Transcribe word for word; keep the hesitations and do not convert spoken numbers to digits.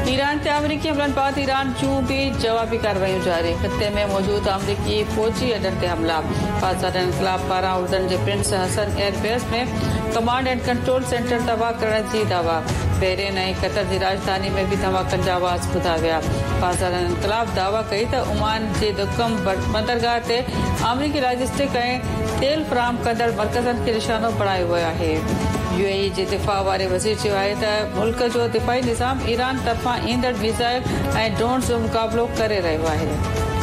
Iran ते अमरीकी हमलनि बाबति ईरान जूं बि जवाबी कार्रवाइयूं जारी। ख़िते में मौजूद अमरीकी फौजी अॾनि ते हमला। पाकिस्तान इनकलाब पारां उर्दन जे प्रिंस हसन एयरबेस में कमांड एंड कंट्रोल सेंटर तबाह करण जी दावा। बहरीन ऐं कतर जी राजधानी में बि धमाकनि जा आवाज़ ॿुधा विया। पाकिस्तान इनकलाब दावा कई त ओमान जे दुकम बंदरगाह ते अमरीकी लॉजिस्टिक ऐं तेल फराहम कंदड़ मर्कज़नि खे निशानो बणायो वियो आहे। यूएई जे दिफ़ा वारे वज़ीर चयो आहे त मुल्क जो दिफ़ाई निज़ाम ईरान तरफ़ां ईंदड़ मिसाइल ऐं ड्रोन्स जो मुक़ाबिलो करे रहियो आहे।